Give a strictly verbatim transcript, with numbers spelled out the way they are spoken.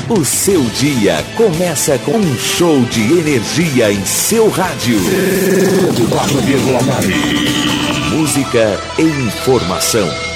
O seu dia começa com um show de energia em seu rádio. cento e quatro vírgula nove. Música e informação.